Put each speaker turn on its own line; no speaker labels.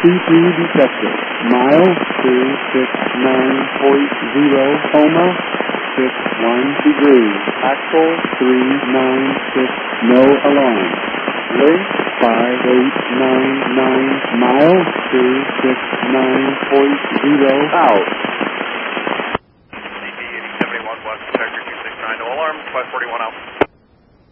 C2 detected. Mile 269.0, Coma 61 degrees. Axle 396, no alarm. Link 5899, mile 269.0, out.
CP 8071 West, Vector 269, no alarm, 541 out.